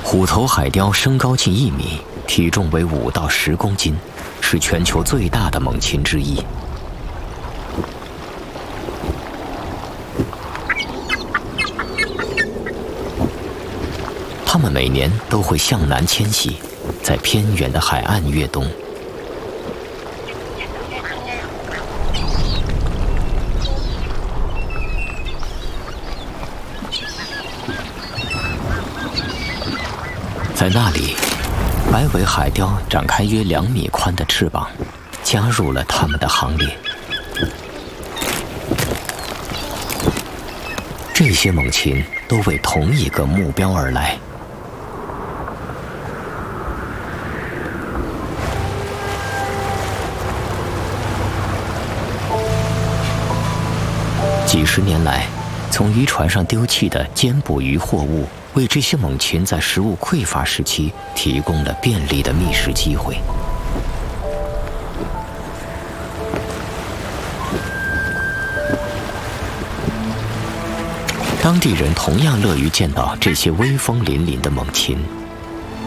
虎头海雕身高近1米，体重为5到10公斤，是全球最大的猛禽之一。它们每年都会向南迁徙，在偏远的海岸越冬。在那里，白尾海雕展开约2米宽的翅膀，加入了它们的行列。这些猛禽都为同一个目标而来。几十年来，从渔船上丢弃的尖捕鱼货物，为这些猛禽在食物匮乏时期提供了便利的觅食机会。当地人同样乐于见到这些威风凛凛的猛禽。